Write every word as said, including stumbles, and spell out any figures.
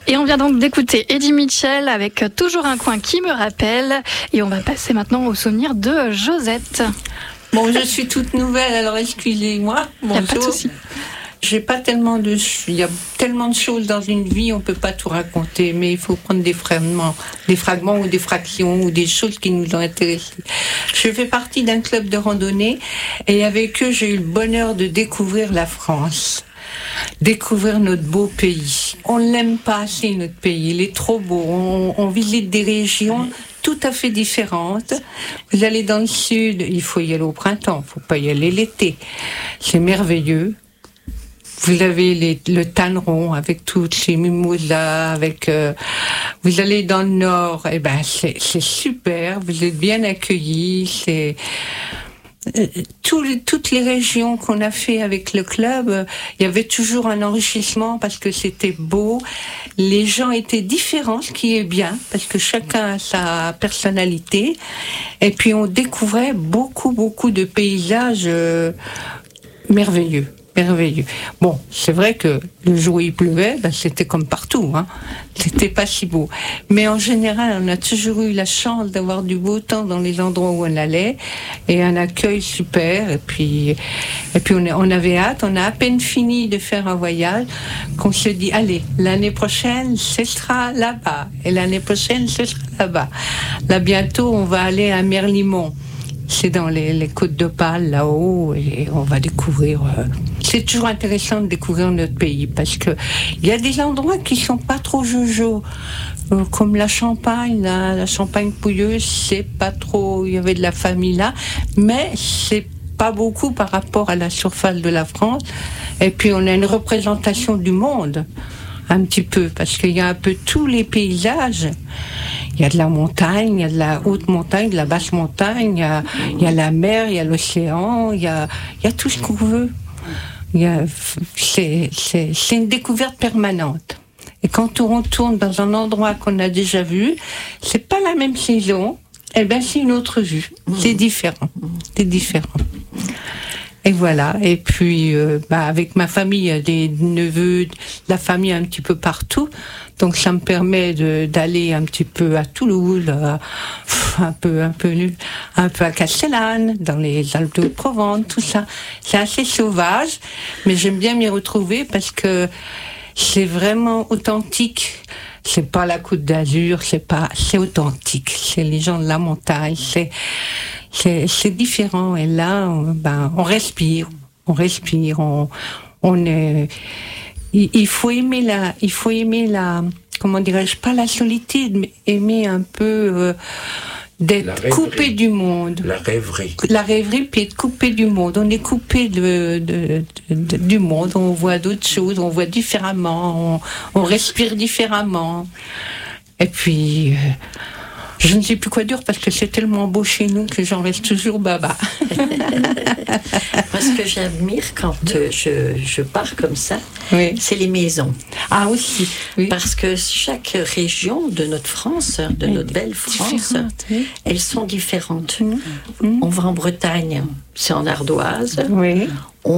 Et on vient donc d'écouter Eddie Mitchell avec Toujours un coin qui me rappelle. Et on va passer maintenant au souvenir de Josette. Bon, je suis toute nouvelle, alors excusez-moi. Bonjour. Y a pas de souci. J'ai pas tellement de, il y a tellement de choses dans une vie, on peut pas tout raconter, mais il faut prendre des fragments, des fragments ou des fractions ou des choses qui nous ont intéressés. Je fais partie d'un club de randonnée et avec eux, j'ai eu le bonheur de découvrir la France. Découvrir notre beau pays. On l'aime pas assez, notre pays. Il est trop beau. On, on visite des régions tout à fait différentes. Vous allez dans le sud, il faut y aller au printemps, il faut pas y aller l'été. C'est merveilleux. Vous avez les, le Tanneron avec toutes ces mimosas, avec. Euh, vous allez dans le nord, et eh ben c'est, c'est super. Vous êtes bien accueillis. C'est euh, tout, toutes les régions qu'on a fait avec le club. Euh, il y avait toujours un enrichissement parce que c'était beau. Les gens étaient différents, ce qui est bien parce que chacun a sa personnalité. Et puis on découvrait beaucoup, beaucoup de paysages euh, merveilleux. Merveilleux. Bon, c'est vrai que le jour où il pleuvait, ben c'était comme partout, hein. C'était pas si beau. Mais en général, on a toujours eu la chance d'avoir du beau temps dans les endroits où on allait et un accueil super. Et puis, et puis on, on avait hâte. On a à peine fini de faire un voyage qu'on se dit, allez, l'année prochaine, ce sera là-bas. Et l'année prochaine, ce sera là-bas. Là, bientôt, on va aller à Merlimont. C'est dans les, les côtes d'Opale, là-haut, et on va découvrir. Euh, c'est toujours intéressant de découvrir notre pays, parce que il y a des endroits qui sont pas trop jojo, euh, comme la Champagne, la, la Champagne pouilleuse, c'est pas trop. Il y avait de la famille là, mais c'est pas beaucoup par rapport à la surface de la France. Et puis on a une représentation du monde, un petit peu, parce qu'il y a un peu tous les paysages. Il y a de la montagne, il y a de la haute montagne, de la basse montagne, il y a, il y a la mer, il y a l'océan, il y a, il y a tout ce qu'on veut. Il y a, c'est, c'est, c'est une découverte permanente. Et quand on retourne dans un endroit qu'on a déjà vu, c'est pas la même saison, eh ben c'est une autre vue. C'est différent. C'est différent. Et voilà. Et puis, euh, bah, avec ma famille, il y a des neveux, de la famille un petit peu partout. Donc, ça me permet de, d'aller un petit peu à Toulouse, à, un peu, un peu, un peu à Castellane, dans les Alpes de Provence, tout ça. C'est assez sauvage, mais j'aime bien m'y retrouver parce que c'est vraiment authentique. C'est pas la Côte d'Azur, c'est pas, c'est authentique. C'est les gens de la montagne, c'est, c'est, c'est différent. Et là, on, ben, on respire, on respire, on, on est, il, il faut aimer la, il faut aimer la, comment dirais-je, pas la solitude, mais aimer un peu, euh, d'être coupé du monde. La rêverie. La rêverie, puis être coupé du monde. On est coupé de, de, de, de, du monde, on voit d'autres choses, on voit différemment, on, on respire différemment. Et puis, euh, je ne sais plus quoi dire parce que c'est tellement beau chez nous que j'en reste toujours baba. Moi, ce que j'admire quand euh, je, je pars comme ça, oui. C'est les maisons. Ah aussi, oui. Parce que chaque région de notre France, de oui. notre belle France, oui. elles sont différentes. Mmh. On va en Bretagne, c'est en ardoise. Oui.